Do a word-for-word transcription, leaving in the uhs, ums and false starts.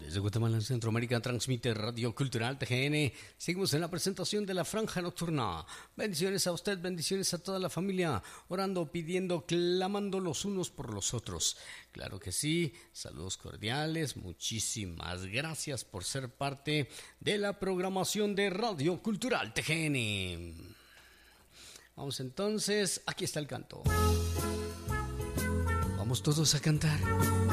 Desde Guatemala, Centroamérica, transmite Radio Cultural T G N. Seguimos en la presentación de la Franja Nocturna. Bendiciones a usted, bendiciones a toda la familia. Orando, pidiendo, clamando los unos por los otros. Claro que sí. Saludos cordiales. Muchísimas gracias por ser parte de la programación de Radio Cultural T G N. Vamos entonces, aquí está el canto. Vamos todos a cantar.